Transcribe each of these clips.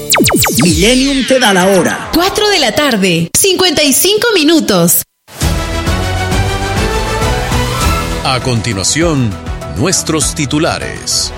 Millennium te da la hora. 4 de la tarde, 55 minutos. A continuación, nuestros titulares.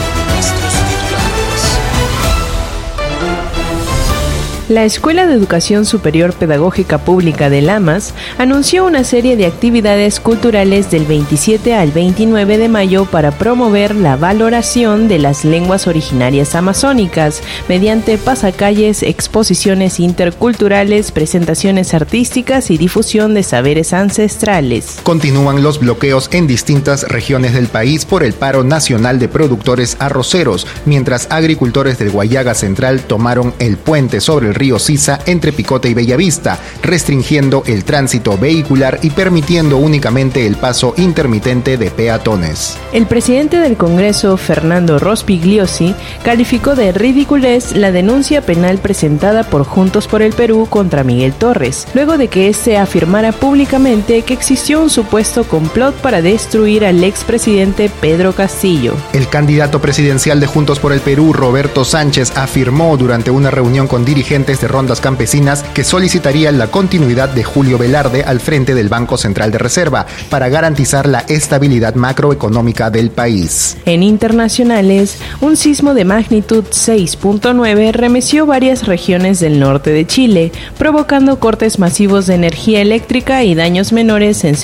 La Escuela de Educación Superior Pedagógica Pública de Lamas anunció una serie de actividades culturales del 27 al 29 de mayo para promover la valoración de las lenguas originarias amazónicas mediante pasacalles, exposiciones interculturales, presentaciones artísticas y difusión de saberes ancestrales. Continúan los bloqueos en distintas regiones del país por el paro nacional de productores arroceros, mientras agricultores del Guayaga Central tomaron el puente sobre el río Sisa entre Picote y Bellavista, restringiendo el tránsito vehicular y permitiendo únicamente el paso intermitente de peatones. El presidente del Congreso, Fernando Rospigliosi, calificó de ridiculez la denuncia penal presentada por Juntos por el Perú contra Miguel Torres, luego de que éste afirmara públicamente que existió un supuesto complot para destruir al expresidente Pedro Castillo. El candidato presidencial de Juntos por el Perú, Roberto Sánchez, afirmó durante una reunión con dirigentes de rondas campesinas que solicitaría la continuidad de Julio Velarde al frente del Banco Central de Reserva para garantizar la estabilidad macroeconómica del país. En internacionales, un sismo de magnitud 6.9 remeció varias regiones del norte de Chile, provocando cortes masivos de energía eléctrica y daños menores en